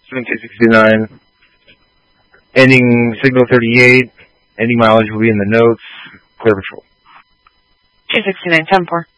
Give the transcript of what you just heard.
1769. Ending signal 38. Ending mileage will be in the notes. Clear patrol. 269, 10-4.